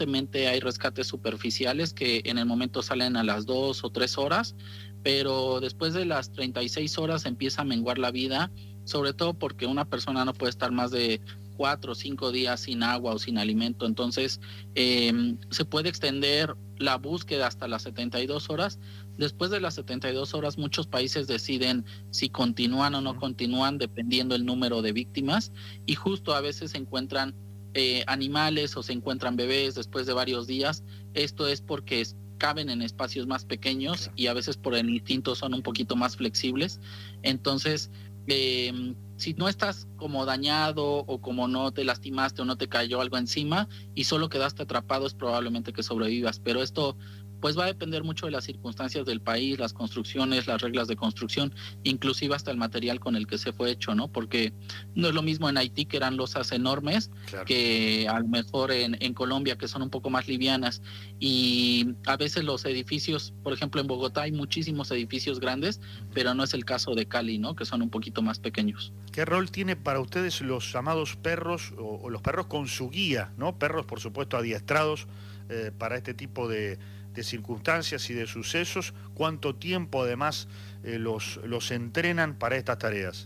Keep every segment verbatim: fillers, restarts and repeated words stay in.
evidentemente hay rescates superficiales que en el momento salen a las dos o tres horas, pero después de las treinta y seis horas empieza a menguar la vida, sobre todo porque una persona no puede estar más de cuatro o cinco días sin agua o sin alimento. Entonces, eh, se puede extender la búsqueda hasta las setenta y dos horas. Después de las setenta y dos horas, muchos países deciden si continúan o no continúan, dependiendo el número de víctimas, y justo a veces se encuentran eh, animales o se encuentran bebés después de varios días. Esto es porque es, caben en espacios más pequeños, claro, y a veces por el instinto son un poquito más flexibles. Entonces, eh, si no estás como dañado o como no te lastimaste o no te cayó algo encima y solo quedaste atrapado, es probablemente que sobrevivas. Pero esto pues va a depender mucho de las circunstancias del país, las construcciones, las reglas de construcción, inclusive hasta el material con el que se fue hecho, ¿no? Porque no es lo mismo en Haití, que eran losas enormes, claro, que a lo mejor en, en Colombia, que son un poco más livianas. Y a veces los edificios, por ejemplo en Bogotá hay muchísimos edificios grandes, pero no es el caso de Cali, ¿no? Que son un poquito más pequeños. ¿Qué rol tiene para ustedes los llamados perros o, o los perros con su guía, ¿no? Perros, por supuesto, adiestrados eh, para este tipo de, de circunstancias y de sucesos. ¿Cuánto tiempo además eh, los, los entrenan para estas tareas?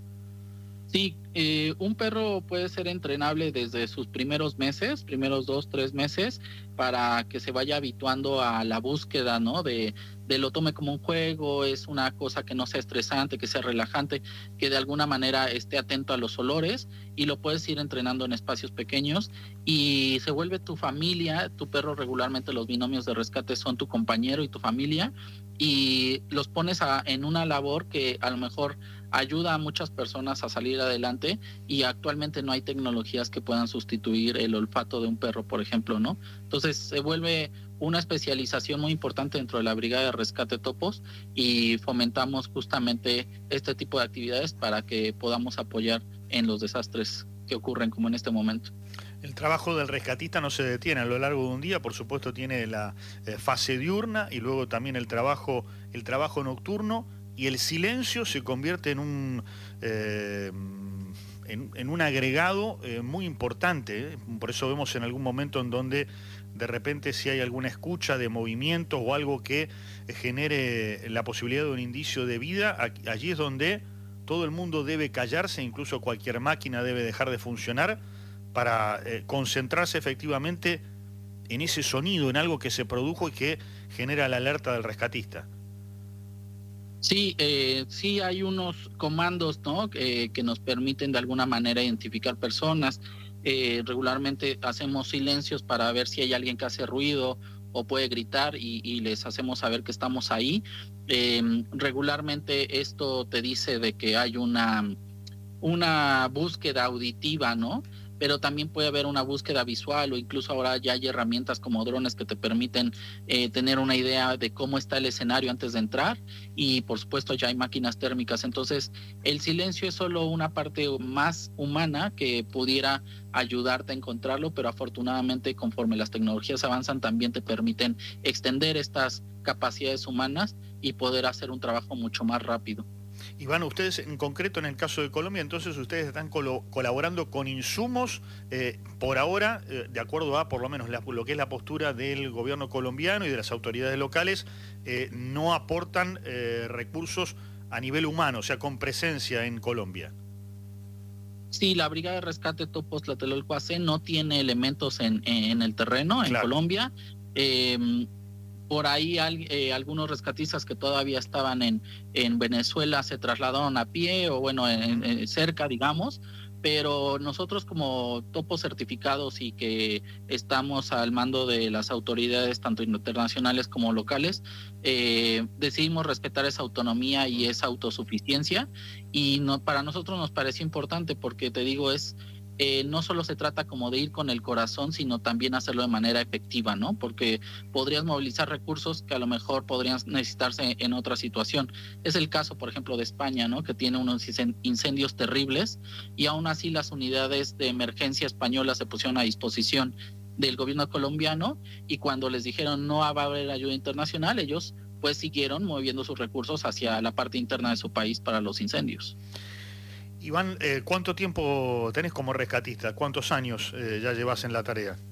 Sí, eh, un perro puede ser entrenable desde sus primeros meses, primeros dos, tres meses, para que se vaya habituando a la búsqueda, ¿no? De, de lo tome como un juego, es una cosa que no sea estresante, que sea relajante, que de alguna manera esté atento a los olores, y lo puedes ir entrenando en espacios pequeños y se vuelve tu familia. Tu perro, regularmente los binomios de rescate son tu compañero y tu familia, y los pones a, en una labor que a lo mejor ayuda a muchas personas a salir adelante, y actualmente no hay tecnologías que puedan sustituir el olfato de un perro, por ejemplo, ¿no? Entonces se vuelve una especialización muy importante dentro de la Brigada de Rescate Topos, y fomentamos justamente este tipo de actividades para que podamos apoyar en los desastres que ocurren como en este momento. El trabajo del rescatista no se detiene a lo largo de un día, por supuesto tiene la eh, fase diurna y luego también el trabajo, el trabajo nocturno, y el silencio se convierte en un, eh, en, en un agregado eh, muy importante, ¿eh? Por eso vemos en algún momento en donde de repente si hay alguna escucha de movimientos o algo que genere la posibilidad de un indicio de vida, allí es donde todo el mundo debe callarse, incluso cualquier máquina debe dejar de funcionar para eh, concentrarse efectivamente en ese sonido, en algo que se produjo y que genera la alerta del rescatista. Sí, eh, sí hay unos comandos, ¿no? Eh, que nos permiten de alguna manera identificar personas. Eh, regularmente hacemos silencios para ver si hay alguien que hace ruido o puede gritar, y, y les hacemos saber que estamos ahí. Eh, regularmente esto te dice de que hay una, una búsqueda auditiva, ¿no? Pero también puede haber una búsqueda visual, o incluso ahora ya hay herramientas como drones que te permiten eh, tener una idea de cómo está el escenario antes de entrar, y por supuesto ya hay máquinas térmicas. Entonces el silencio es solo una parte más humana que pudiera ayudarte a encontrarlo, pero afortunadamente conforme las tecnologías avanzan también te permiten extender estas capacidades humanas y poder hacer un trabajo mucho más rápido. Iván, ustedes en concreto en el caso de Colombia, entonces ustedes están colo colaborando con insumos, eh, por ahora, eh, de acuerdo a por lo menos la, lo que es la postura del gobierno colombiano y de las autoridades locales, eh, no aportan eh, recursos a nivel humano, o sea, con presencia en Colombia. Sí, la Brigada de Rescate Topos Tlatelolco A C no tiene elementos en, en el terreno, en claro, Colombia. Eh, por ahí al, eh, algunos rescatistas que todavía estaban en, en Venezuela se trasladaron a pie, o bueno, en, en, cerca, digamos, pero nosotros como topos certificados y que estamos al mando de las autoridades tanto internacionales como locales, eh, decidimos respetar esa autonomía y esa autosuficiencia, y no, para nosotros nos parece importante porque, te digo, es Eh, no solo se trata como de ir con el corazón, sino también hacerlo de manera efectiva, ¿no? Porque podrías movilizar recursos que a lo mejor podrían necesitarse en otra situación. Es el caso, por ejemplo, de España, ¿no? Que tiene unos incendios terribles, y aún así las unidades de emergencia españolas se pusieron a disposición del gobierno colombiano, y cuando les dijeron no va a haber ayuda internacional, ellos pues siguieron moviendo sus recursos hacia la parte interna de su país para los incendios. Iván, eh, ¿cuánto tiempo tenés como rescatista? ¿Cuántos años eh, ya llevas en la tarea?